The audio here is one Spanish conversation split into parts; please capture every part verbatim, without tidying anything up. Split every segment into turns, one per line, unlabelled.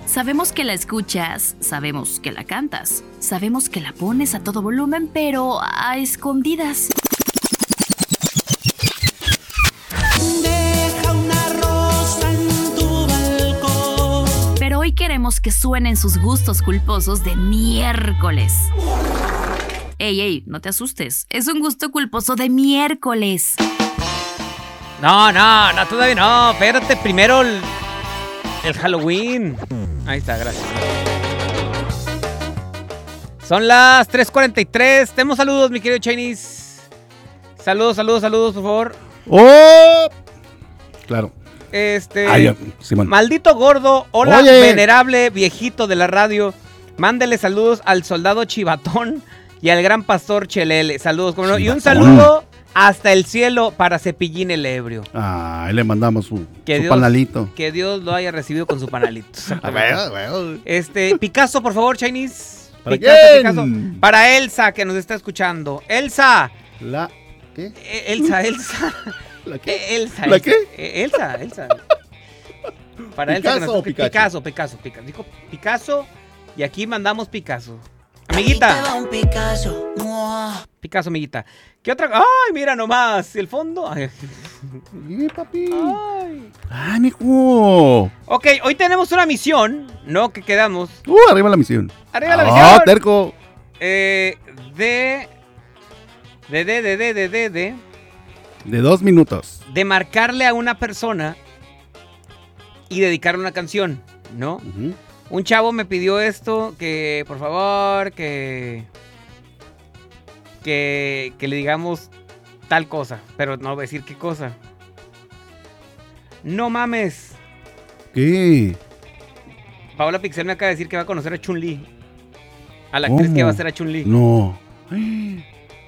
Sabemos que la escuchas, sabemos que la cantas, sabemos que la pones a todo volumen, pero a escondidas.
Deja una rosa en tu balcón.
Pero hoy queremos que suenen sus gustos culposos de miércoles. Ey, ey, no te asustes, es un gusto culposo de miércoles.
No, no, no, todavía no, espérate, primero el, el Halloween. Ahí está, gracias. Son las tres cuarenta y tres. Tenemos saludos, mi querido Chinese. Saludos, saludos, saludos, por favor.
¡Oh! Claro.
Este.
Ay, Simón.
Maldito gordo. Hola,
Oye.
venerable viejito de la radio. Mándele saludos al soldado Chivatón y al gran pastor Chelele. Saludos, como no. Y un saludo hasta el cielo para Cepillín el Ebrio.
Ah, ahí le mandamos su,
Que
su
Dios-
panalito.
Que Dios lo haya recibido con su panalito.
A ver, a ver.
Este, Picasso, por favor, Chinese.
¿Para
Picasso,
quién?
Picasso. Para Elsa, que nos está escuchando. Elsa.
La... ¿Qué?
Eh, Elsa, Elsa.
¿La
Eh,
qué?
Elsa.
¿La
Elsa.
qué?
Eh, Elsa, Elsa. Para Elsa. que
¿Picasso
nos-
o Pikachu?
Picasso, Picasso, Picasso. Dijo Picasso y aquí mandamos Picasso.
Ahí te va
Amiguita.
un Picasso. Mua.
Picasso, amiguita. ¿Qué otra? ¡Ay, mira nomás! ¿El fondo? Ay.
Sí, papi.
Ay.
Ay, mijo.
Ok, hoy tenemos una misión, ¿no? Que quedamos.
Uh, arriba la misión.
Arriba la
Ah,
misión.
terco.
Eh, de... De, de, de, de, de, de, de...
De dos minutos.
de marcarle a una persona y dedicarle una canción, ¿no?
Ujú.
Un chavo me pidió esto, que por favor, que... Que, que le digamos tal cosa, pero no voy a decir qué cosa. No mames.
¿Qué?
Paola Pixel me acaba de decir que va a conocer a Chun-Li. A la actriz
¿Cómo?
que va a ser a Chun-Li.
No. Ay.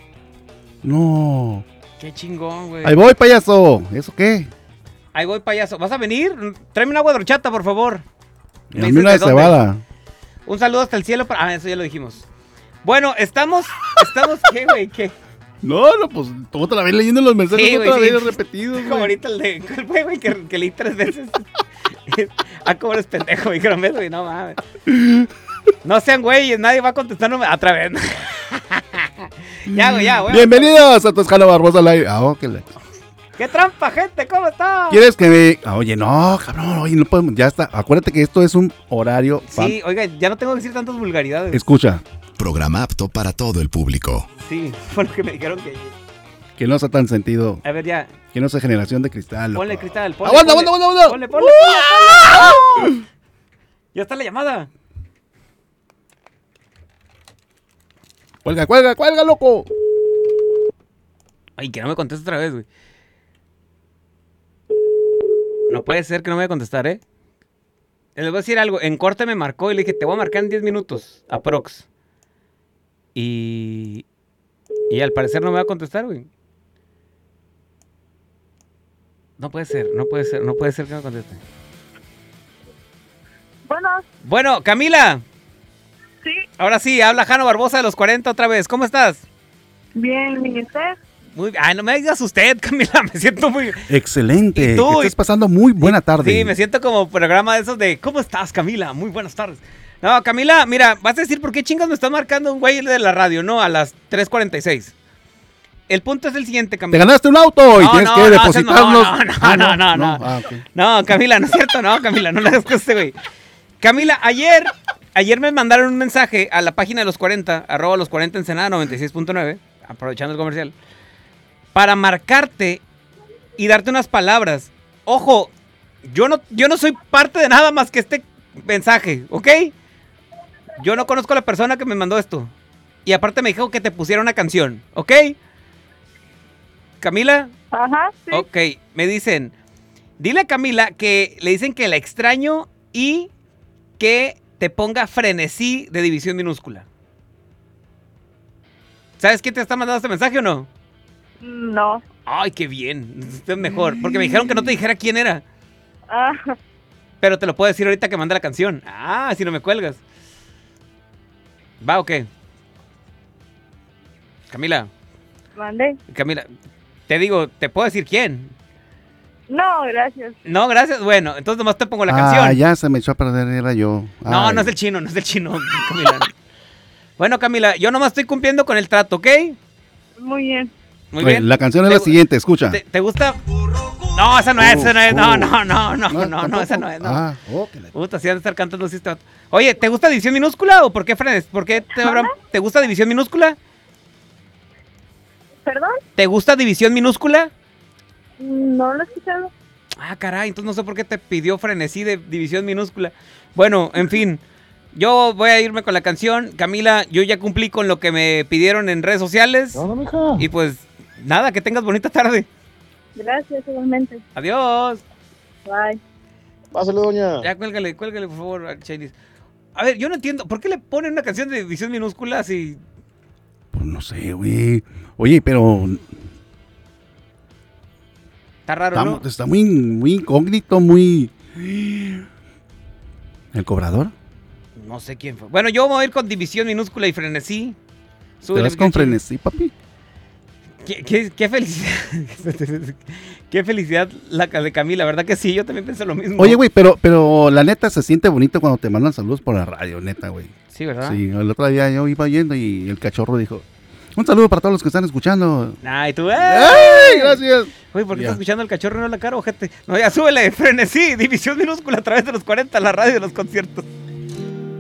No.
Qué chingón, güey.
Ahí voy, payaso. ¿Eso qué?
Ahí voy, payaso. ¿Vas a venir? Tráeme un agua de horchata, por favor.
Y
¿Me
a mí
dices
una
de
de
dónde?
cebada.
Un saludo hasta el cielo para... Ah, eso ya lo dijimos. Bueno, estamos... ¿Estamos qué, güey? ¿Qué?
No, no, pues otra vez leyendo los mensajes
Sí, güey,
otra
sí.
vez repetidos,
Como
güey.
ahorita el de... ¿Cuál fue, güey? Que, que leí tres veces. Ah, cómo eres pendejo, güey. Que no me- güey, no mames. No sean güeyes, nadie va a contestarnos otra vez. Ya, güey, ya, güey.
Bienvenidos a Toscano Barbosa al aire. Ah, ok. la-
¡Qué trampa, gente! ¿Cómo está?
¿Quieres que me...? Ah, oye, no, cabrón, oye, no podemos... Ya está. Acuérdate que esto es un horario... fan-
Sí, oiga, ya no tengo que decir tantas vulgaridades.
Escucha,
Programa apto para todo el público.
Sí, fue lo que me dijeron que...
que no sea tan sentido,
A ver, ya.
que no sea generación de cristal. loco.
Ponle cristal, ponle,
¡Aguanta,
ponle,
aguanta, aguanta,
Ponle,
aguanta!
ponle, ponle, ponle. Ya está la llamada.
¡Cuelga, cuelga, cuelga, loco!
Ay, que no me conteste otra vez, güey. No puede ser que no me vaya a contestar, ¿eh? Les voy a decir algo. En corte me marcó y le dije, te voy a marcar en diez minutos. Aprox. Y... Y al parecer no me va a contestar, güey. No puede ser, no puede ser, no puede ser que no conteste.
Bueno,
Bueno, Camila.
sí,
Ahora sí, habla Jano Barbosa de los cuarenta otra vez. ¿Cómo estás?
bien, ¿y usted?
Muy bien. Ay, no me digas usted, Camila. Me siento muy...
Excelente,
¿Y tú?
que estás pasando muy buena tarde.
Sí, me siento como programa de esos de ¿cómo estás, Camila? Muy buenas tardes. No, Camila, mira, vas a decir por qué chingas me está marcando un güey de la radio, ¿no? A las tres cuarenta y seis. El punto es el siguiente,
Te
Camila.
ganaste un auto y
No,
tienes
no,
que
no,
depositarnos.
no, no,
Ah,
no, no, no.
Ah, ok.
No, Camila, no es cierto, no, Camila, no le hagas caso a este güey. Camila, ayer, ayer me mandaron un mensaje a la página de los cuarenta, arroba los cuarenta Ensenada noventa y seis punto nueve, aprovechando el comercial, para marcarte y darte unas palabras. Ojo, yo no, yo no soy parte de nada más que este mensaje, ¿ok? Yo no conozco a la persona que me mandó esto. Y aparte me dijo que te pusiera una canción, ¿ok? Camila,
Ajá, sí.
ok, me dicen, dile a Camila que le dicen que la extraño y que te ponga frenesí de división minúscula. ¿Sabes quién te está mandando este mensaje o no?
No.
Ay, qué bien, esto es mejor, porque me dijeron que no te dijera quién era,
Ah,
pero te lo puedo decir ahorita que mande la canción. Ah, si no me cuelgas. ¿Va o qué? Camila,
mandé.
Camila, te digo, te puedo decir quién.
No, gracias.
No, gracias. Bueno, entonces nomás te pongo la
Ah,
canción.
ya se me echó a perder, era yo.
No,
Ay.
no es el chino, no es el chino, Camila. Bueno, Camila, yo nomás estoy cumpliendo con el trato, ¿ok?
Muy bien.
Muy
Oye,
bien.
la canción es
¿Te
la
gu-
siguiente, escucha.
¿Te, te gusta? No, esa no es, esa no es. No, no, no, no, no, no,
tampoco.
esa no es. No.
Ah, oh, que la-
Puta, si han de estar cantando así este vato. Oye, ¿te gusta División Minúscula o por qué frenes? ¿Por qué te, habrán- ¿te gusta División Minúscula?
¿Perdón?
¿Te gusta División Minúscula?
No lo he escuchado.
Ah, caray, entonces no sé por qué te pidió frenesí de División Minúscula. Bueno, en fin, yo voy a irme con la canción. Camila, yo ya cumplí con lo que me pidieron en redes sociales.
No, no, mija.
Y pues, nada, que tengas bonita tarde.
Gracias, igualmente.
Adiós.
Bye.
Pásale, doña.
Ya, cuélgale, cuélgale, por favor, al Chinese. A ver, yo no entiendo, ¿por qué le ponen una canción de División Minúscula si...
Pues no sé, güey. Oye, pero
Está raro,
está,
¿no?
está muy, muy incógnito, muy... ¿El cobrador?
No sé quién fue. Bueno, yo voy a ir con División Minúscula y Frenesí.
¿Te
Súbele,
vas con
Pikachu.
frenesí, papi?
Qué, qué- qué felicidad. Qué felicidad la de Camila, ¿verdad que sí? Yo también pensé lo mismo.
Oye, güey, pero, pero la neta se siente bonito cuando te mandan saludos por la radio, neta, güey.
Sí, ¿verdad?
Sí, el otro día yo iba yendo y el cachorro dijo, un saludo para todos los que están escuchando.
Ay, tú. ¡Ay!
¡Ay, gracias!
Oye, ¿por qué
Ya.
estás escuchando el cachorro y no la cara, ojete? No, ya súbele, Frenesí, División Minúscula a través de los cuarenta, la radio de los conciertos.